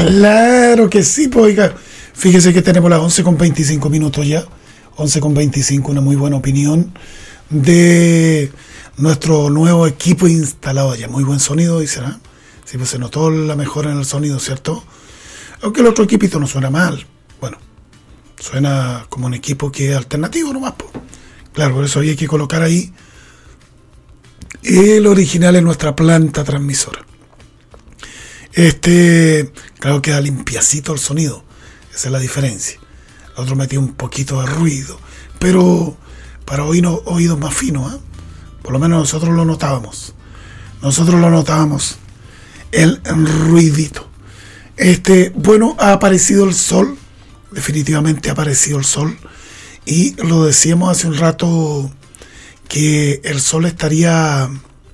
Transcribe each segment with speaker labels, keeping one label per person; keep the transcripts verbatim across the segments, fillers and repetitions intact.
Speaker 1: Claro que sí, pues oiga, fíjese que tenemos las once con veinticinco minutos ya, once con veinticinco, una muy buena opinión de nuestro nuevo equipo instalado ya, muy buen sonido, dicen, ¿eh? Sí, pues se notó la mejora en el sonido, ¿cierto? Aunque el otro equipito no suena mal, bueno, suena como un equipo que es alternativo nomás, pues. Claro, por eso había que colocar ahí el original en nuestra planta transmisora. Este, claro, queda limpiacito el sonido, esa es la diferencia. El otro metía un poquito de ruido, pero para oídos, oídos más finos, ¿eh? Por lo menos nosotros lo notábamos. Nosotros lo notábamos, el ruidito. Este, bueno, ha aparecido el sol, definitivamente ha aparecido el sol, y lo decíamos hace un rato que el sol estaría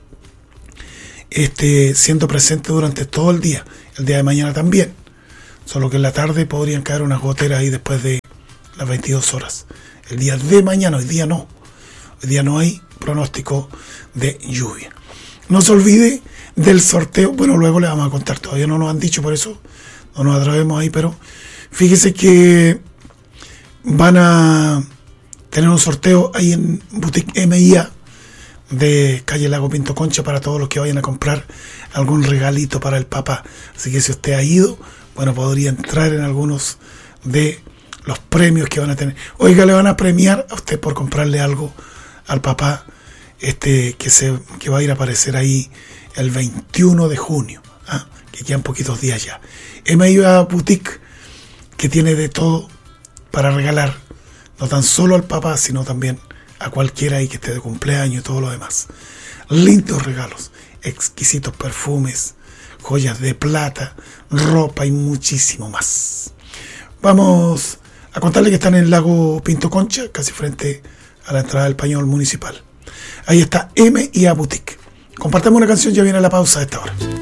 Speaker 1: este, siendo presente durante todo el día, el día de mañana también, solo que en la tarde podrían caer unas goteras ahí después de las veintidós horas. El día de mañana, hoy día no, hoy día no hay pronóstico de lluvia. No se olvide del sorteo, bueno, luego le vamos a contar, todavía no nos han dicho, por eso no nos atrevemos ahí, pero fíjese que van a tener un sorteo ahí en Boutique M I A de calle Lago Pinto Concha para todos los que vayan a comprar algún regalito para el papá. Así que si usted ha ido, bueno, podría entrar en algunos de los premios que van a tener. Oiga, le van a premiar a usted por comprarle algo al papá, este que se que va a ir a aparecer ahí el veintiuno de junio, ¿ah? Que quedan poquitos días ya. M I A Boutique, que tiene de todo para regalar, no tan solo al papá, sino también a cualquiera ahí que esté de cumpleaños y todo lo demás. Lindos regalos, exquisitos perfumes, joyas de plata, ropa y muchísimo más. Vamos a contarle que están en el Lago Pinto Concha, casi frente a la entrada del Pañol Municipal. Ahí está M I A Boutique. Compartamos una canción, ya viene la pausa a esta hora.